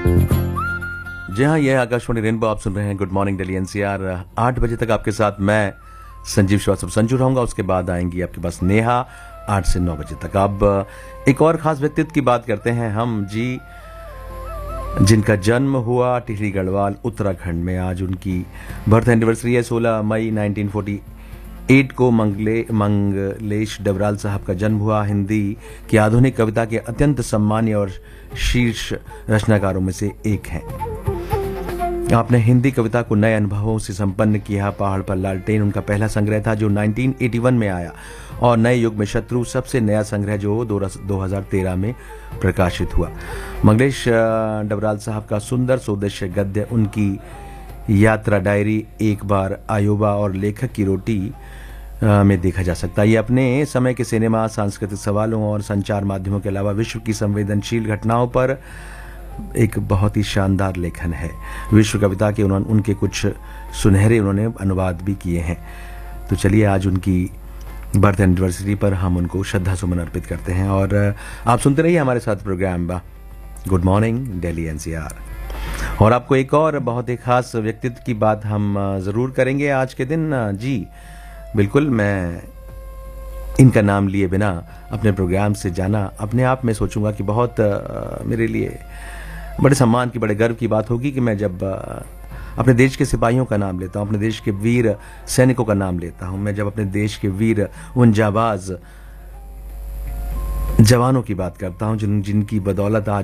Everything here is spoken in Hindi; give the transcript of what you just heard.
जी हाँ, यह आकाशवाणी रेनबो, आप सुन रहे हैं गुड मॉर्निंग दिल्ली एनसीआर। 8 बजे तक आपके साथ मैं संजीव श्रीवास्तव संजू रहूंगा। उसके बाद आएंगी आपके पास नेहा 8 से 9 बजे तक। अब एक और खास व्यक्तित्व की बात करते हैं हम जी, जिनका जन्म हुआ टिहरी गढ़वाल उत्तराखंड में। आज उनकी बर्थ एनिवर्सरी है। 16 मई 1948 को मंगलेश डबराल साहब का जन्म हुआ। हिंदी की आधुनिक कविता के अत्यंत सम्मानीय और शीर्ष रचनाकारों में से एक हैं। आपने हिंदी कविता को नए अनुभवों से संपन्न किया। पहाड़ पर लालटेन उनका पहला संग्रह था जो 1981 में आया, और नए युग में शत्रु सबसे नया संग्रह जो 2013 में प्रकाशित हुआ। मंगलेश डबराल साहब का सुंदर सुदृश्य गद्य, उनकी यात्रा डायरी, एक बार आयोबा और लेखक की रोटी में देखा जा सकता है। ये अपने समय के सिनेमा, सांस्कृतिक सवालों और संचार माध्यमों के अलावा विश्व की संवेदनशील घटनाओं पर एक बहुत ही शानदार लेखन है। विश्व कविता के उनके कुछ सुनहरे उन्होंने अनुवाद भी किए हैं। तो चलिए आज उनकी बर्थ एनिवर्सरी पर हम उनको श्रद्धा सुमन अर्पित करते हैं। और आप सुनते रहिए हमारे साथ programme good morning Delhi NCR. और आपको एक और बहुत ही खास व्यक्तित्व की बात हम जरूर करेंगे आज के दिन। जी बिल्कुल, मैं इनका नाम लिए बिना अपने प्रोग्राम से जाना अपने आप में सोचूंगा कि बहुत मेरे लिए बड़े सम्मान की, बड़े गर्व की बात होगी कि मैं जब अपने देश के सिपाहियों का नाम लेता हूं, अपने देश के वीर सैनिकों का नाम लेता हूं, मैं जब अपने देश के वीर उन जाबाज जवानों की बात करता हूं जिनकी बदौलत आज